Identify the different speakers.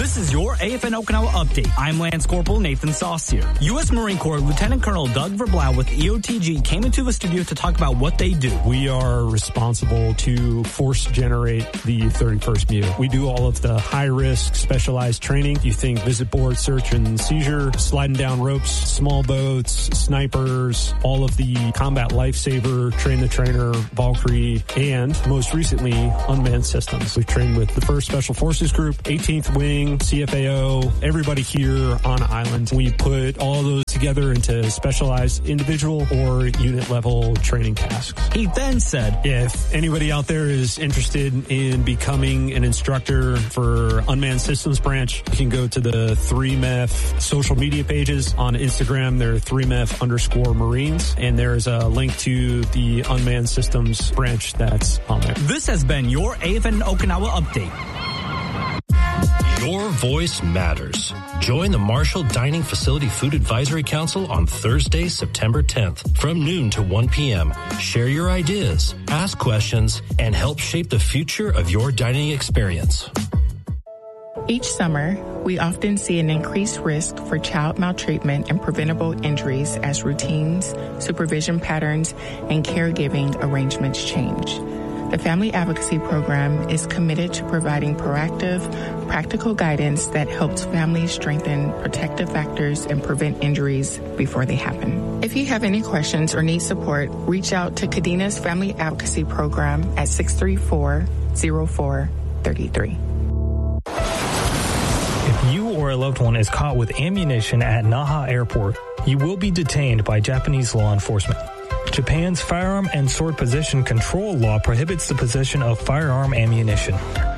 Speaker 1: This is your AFN Okinawa update. I'm Lance Corporal Nathan Saucier. U.S. Marine Corps Lieutenant Colonel Doug Verblau with EOTG came into the studio to talk about what they do.
Speaker 2: We are responsible to force generate the 31st MEU. We do all of the high-risk specialized training. You think visit board, search and seizure, sliding down ropes, small boats, snipers, all of the combat lifesaver, train the trainer, Valkyrie, and most recently, unmanned systems. We've trained with the 1st Special Forces Group, 18th Wing, CFAO, everybody here on island. We put all those together into specialized individual or unit level training tasks.
Speaker 1: He then said,
Speaker 2: if anybody out there is interested in becoming an instructor for Unmanned Systems Branch, you can go to the 3MEF social media pages on Instagram. They're 3MEF_Marines, and there's a link to the Unmanned Systems Branch that's on there.
Speaker 1: This has been your AFN Okinawa update.
Speaker 3: Your voice matters. Join the Marshall Dining Facility Food Advisory Council on Thursday, September 10th from noon to 1 p.m. Share your ideas, ask questions, and help shape the future of your dining experience.
Speaker 4: Each summer, we often see an increased risk for child maltreatment and preventable injuries as routines, supervision patterns, and caregiving arrangements change. The Family Advocacy Program is committed to providing proactive, practical guidance that helps families strengthen protective factors and prevent injuries before they happen. If you have any questions or need support, reach out to Cadena's Family Advocacy Program at 634-0433.
Speaker 5: If you or a loved one is caught with ammunition at Naha Airport, you will be detained by Japanese law enforcement. Japan's firearm and sword possession control law prohibits the possession of firearm ammunition.